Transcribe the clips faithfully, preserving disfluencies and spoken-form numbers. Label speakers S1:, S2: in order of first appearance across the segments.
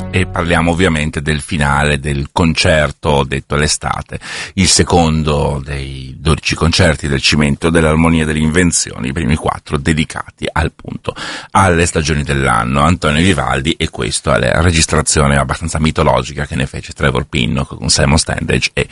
S1: E parliamo ovviamente del finale del concerto detto l'estate, il secondo dei dodici concerti del Cimento dell'Armonia delle Invenzioni, i primi quattro dedicati al punto alle stagioni dell'anno. Antonio Vivaldi, e questo è la registrazione abbastanza mitologica che ne fece Trevor Pinnock con Simon Standage e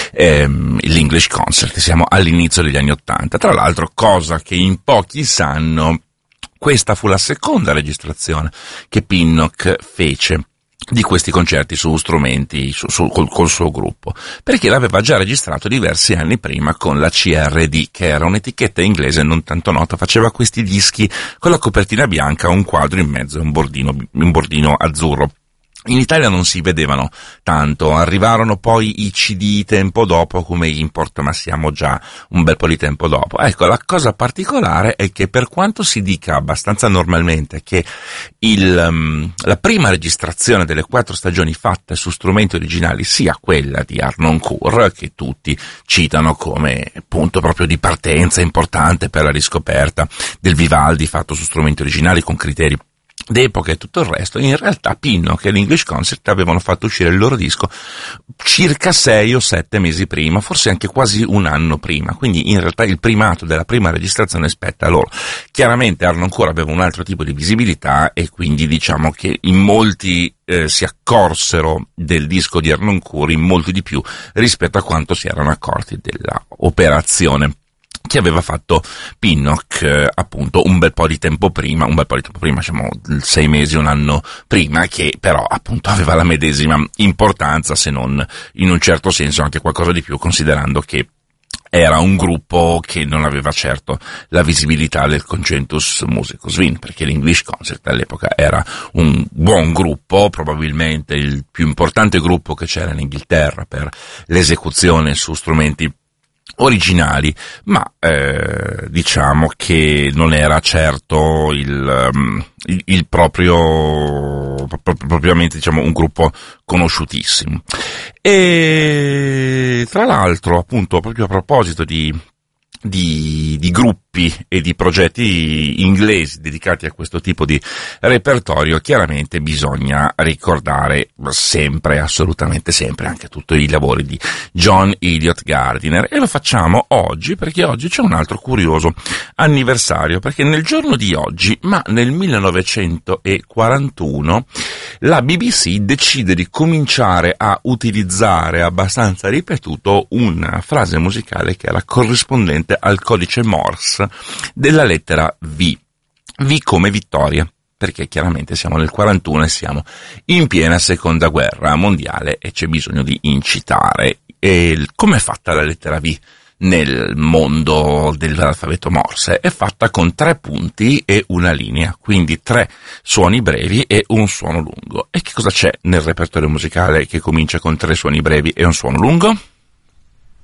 S1: ehm, l'English Concert. Siamo all'inizio degli anni Ottanta. Tra l'altro, cosa che in pochi sanno, questa fu la seconda registrazione che Pinnock fece di questi concerti su strumenti, su, su, col, col suo gruppo, perché l'aveva già registrato diversi anni prima con la C R D, che era un'etichetta inglese non tanto nota, faceva questi dischi con la copertina bianca, un quadro in mezzo e un bordino, un bordino azzurro. In Italia non si vedevano tanto, arrivarono poi i C D tempo dopo come import, ma siamo già un bel po' di tempo dopo. Ecco, la cosa particolare è che, per quanto si dica abbastanza normalmente che il, um, la prima registrazione delle quattro stagioni fatte su strumenti originali sia quella di Harnoncourt, che tutti citano come punto proprio di partenza importante per la riscoperta del Vivaldi fatto su strumenti originali con criteri d'epoca e tutto il resto, in realtà Pinnock e l'English Concert avevano fatto uscire il loro disco circa sei o sette mesi prima, forse anche quasi un anno prima, quindi in realtà il primato della prima registrazione spetta a loro. Chiaramente Harnoncourt aveva un altro tipo di visibilità e quindi diciamo che in molti eh, si accorsero del disco di Harnoncourt, in molti di più rispetto a quanto si erano accorti della operazione che aveva fatto Pinnock eh, appunto un bel po' di tempo prima, un bel po' di tempo prima, diciamo sei mesi, un anno prima, che però appunto aveva la medesima importanza, se non in un certo senso anche qualcosa di più, considerando che era un gruppo che non aveva certo la visibilità del Concentus Musicus Wien, perché l'English Concert all'epoca era un buon gruppo, probabilmente il più importante gruppo che c'era in Inghilterra per l'esecuzione su strumenti originali, ma eh, diciamo che non era certo il, um, il, il proprio pro, propriamente diciamo un gruppo conosciutissimo. E tra l'altro, appunto, proprio a proposito di di, di gruppi e di progetti inglesi dedicati a questo tipo di repertorio, chiaramente bisogna ricordare sempre, assolutamente sempre, anche tutti i lavori di John Eliot Gardiner, e lo facciamo oggi perché oggi c'è un altro curioso anniversario, perché nel giorno di oggi, ma nel millenovecentoquarantuno, la B B C decide di cominciare a utilizzare abbastanza ripetuto una frase musicale che era corrispondente al codice Morse della lettera V. V come vittoria, perché chiaramente siamo nel quarantuno e siamo in piena seconda guerra mondiale e c'è bisogno di incitare. E come è fatta la lettera V nel mondo dell'alfabeto Morse? È fatta con tre punti e una linea, quindi tre suoni brevi e un suono lungo. E che cosa c'è nel repertorio musicale che comincia con tre suoni brevi e un suono lungo?